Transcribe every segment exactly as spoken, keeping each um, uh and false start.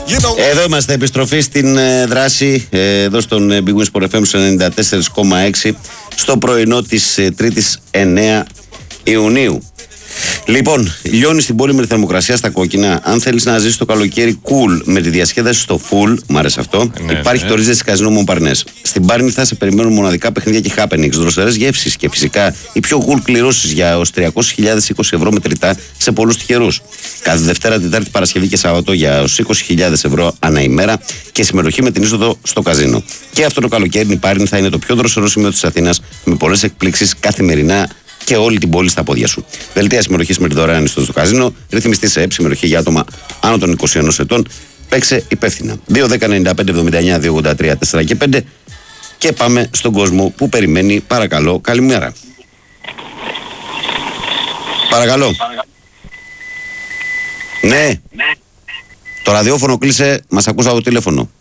Εδώ είμαστε, επιστροφή στην ε, δράση, ε, εδώ στον ε, Big Win Sport εφ εμ ενενήντα τέσσερα κόμμα έξι, στο πρωινό της ε, Τρίτης εννέα Ιουνίου. Λοιπόν, λιώνει στην πόλη με τη θερμοκρασία στα κόκκινα. Αν θέλεις να ζήσεις το καλοκαίρι cool με τη διασκέδαση στο full, μου άρεσε αυτό, ναι, υπάρχει ναι. το Ρίζες Καζίνο Μομπαρνές. Στην Πάρνη θα σε περιμένουν μοναδικά παιχνίδια και happenings, δροσερές γεύσεις και φυσικά οι πιο cool κληρώσεις για έως τριακόσιες χιλιάδες είκοσι ευρώ μετρητά σε πολλούς τυχερούς. Κάθε Δευτέρα, Τετάρτη, Παρασκευή και Σάββατο για έως είκοσι χιλιάδες ευρώ ανά ημέρα και συμμετοχή με την είσοδο στο καζίνο. Και αυτό το καλοκαίρι η Πάρνη θα είναι το πιο δροσερό σημείο της Αθήνας με πολλές εκπλήξεις καθημερινά και όλη την πόλη στα πόδια σου. Δελτία συμμετοχής με τη δωρεάν είσοδο στο καζίνο, ρυθμιστή σε ΕΠ, συμμετοχή για άτομα άνω των είκοσι ενός ετών. Παίξε υπεύθυνα. δύο δέκα ενενήντα πέντε εβδομήντα εννιά δύο ογδόντα τρία τέσσερα και πέντε και πάμε στον κόσμο που περιμένει. Παρακαλώ, καλημέρα. Παρακαλώ. Ναι. ναι. Το ραδιόφωνο κλείσε, μας ακούς από το τηλέφωνο.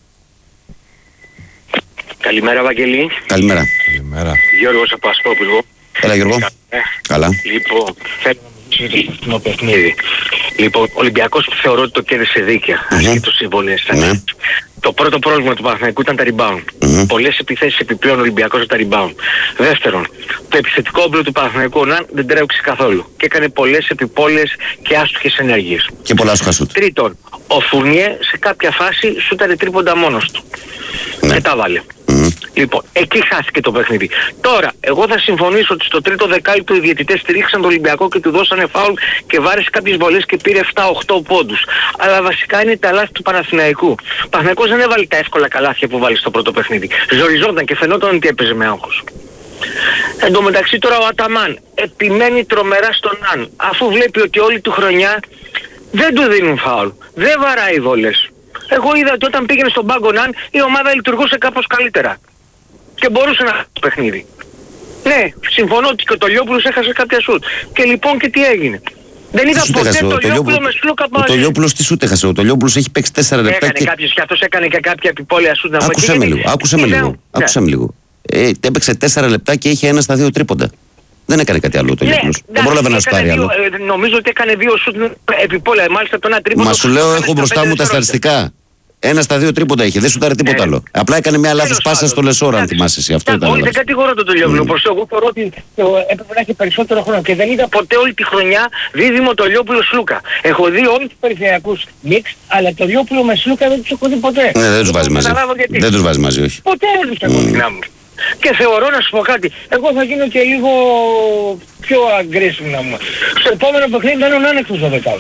Καλημέρα, Βαγγελή. Καλημέρα. Καλημέρα. Γιώργος από Ασπόπουλο. Έλα, Γιώργο. Ε, Καλά. Λοιπόν, θέλω να μιλήσω για το παιχνίδι. Λοιπόν, ο Ολυμπιακός θεωρώ ότι το κέρδισε δίκαια. Mm-hmm. Ασχέτως συμβολές. Mm-hmm. Το πρώτο πρόβλημα του Παναθηναϊκού ήταν τα rebound. Mm-hmm. Πολλές επιθέσεις επιπλέον ο Ολυμπιακός τα rebound. Δεύτερον, το επιθετικό όπλο του Παναθηναϊκού Ναν δεν τρέξει καθόλου. Και έκανε πολλές επιπόλες και άστοχες ενέργειες. Και πολλά άσχα σουτ. Τρίτον, ο Φουρνιέ σε κάποια φάση σούταρε τρίποντα μόνος του. Ναι. Και τα βάλε. Mm-hmm. Λοιπόν, εκεί χάθηκε το παιχνίδι. Τώρα, εγώ θα συμφωνήσω ότι στο τρίτο δεκάλεπτο οι διαιτητές στηρίξαν τον Ολυμπιακό και του δώσανε φάουλ και βάρεσε κάποιες βολές και πήρε επτά οκτώ πόντους. Αλλά βασικά είναι τα λάθη του Παναθηναϊκού. Ο Παναθηναϊκός δεν έβαλε τα εύκολα καλάθια που βάλει στο πρώτο παιχνίδι. Ζοριζόταν και φαινόταν ότι έπαιζε με άγχος. Εν τω μεταξύ τώρα ο Αταμάν επιμένει τρομερά στον Αν, αφού βλέπει ότι όλη του χρονιά δεν του δίνουν φάουλ. Δεν βαράει βολές. Εγώ είδα ότι όταν πήγαινε στον πάγκο Ναν η ομάδα λειτουργούσε κάπως καλύτερα. Και μπορούσε να χάσει το παιχνίδι. Ναι, συμφωνώ ότι και ο Τολιόπουλος έχασε κάποια σουτ. Και λοιπόν και τι έγινε. Δεν είδα ποτέ το Τολιόπουλο με σλούκα πάλι. Ο Τολιόπουλος τι σουτ έχασε. Ο Τολιόπουλος έχει παίξει τέσσερα λεπτά. Έκανε και... κάποιος και αυτός έκανε και κάποια επιπόλαια σουτ. Άκουσα με λίγο. Άκουσα με λίγο. Άκουσα με λίγο. Ε, έπαιξε τέσσερα λεπτά και είχε ένα στα δύο τρίποντα. Δεν έκανε κάτι άλλο το Τολιόπουλος. Ναι, δεν πρόλαβε να σουτάρει άλλο. Ε, νομίζω ότι έκανε δύο σουτ επιπόλαια. Μάλιστα το ένα τρίποντο. Μα σου λέω, έχω μπροστά μου τα στατιστικά. Ένα στα δύο τρίποτα είχε, δεν σουτάρε τίποτα ε, άλλο. Απλά έκανε μια λάθος πάσα στο Λεσόρα, αν θυμάσαι εσύ. Αυτό ήταν. Όχι, δεν κατηγορώ τον Τολιόπουλο. Προς το εγώ θεωρώ ότι έπρεπε να έχει περισσότερο χρόνο και δεν είδα ποτέ όλη τη χρονιά δίδυμο Τολιόπουλο Σλούκα. Έχω δει όλους τους περιφερειακούς μίξ, αλλά Τολιόπουλο με Σλούκα δεν τους έχω δει ποτέ. Ναι, δεν τους βάζει μαζί. Δεν τους βάζει μαζί, όχι. Ποτέ δεν τους έχω δει να μου. Και θεωρώ να σου πω κάτι, εγώ θα γίνω και λίγο πιο aggressive να μου. Στο επόμενο παιχνίδι δεν είναι άνεκτος ο δεκάδος.